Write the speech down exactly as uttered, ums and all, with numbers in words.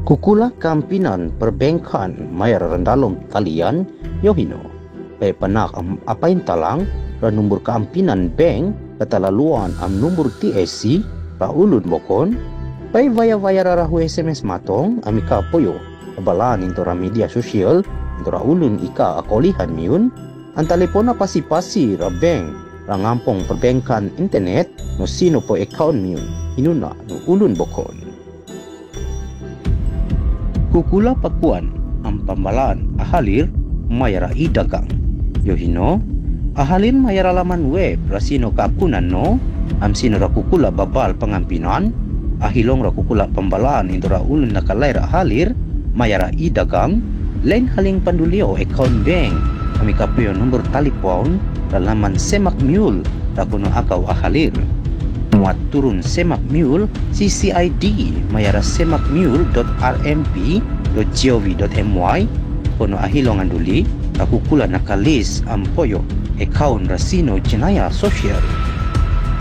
Kukula kampinan perbankan mayar randalom talian yohino. Pay panak am apain talang ra nombor kampinan bank katalaluan am nombor T S C ra ulun bokon. Pay vaya-vaya rarahu S M S matong amika poyo. Abalan into ra media sosial into ra ulun ika akolihan miun. Ang telepona pasi-pasi ra bank ra ngampong perbankan internet no sino po account miun. Inuna no ulun bokon. Kukula pakuan ang pambalaan ahalir mayara idagang. Yohino, ahalin mayara laman web rasino kapunan no, am sino ra kukula babal pangampinan, ahilong ra kukula pambalaan into ra ulun nakalay ra ahalir mayara idagang, lain haling pandulio account bank, kami kapuyo nomor telepon ra laman semak mule ra kuno akaw ahalir. Muat turun semak mule C C I D mayara semakmule dot r m p dot gov dot m y kuno ahilong anduli rakukula nakalis ampoyo account rasino jenaya sosial.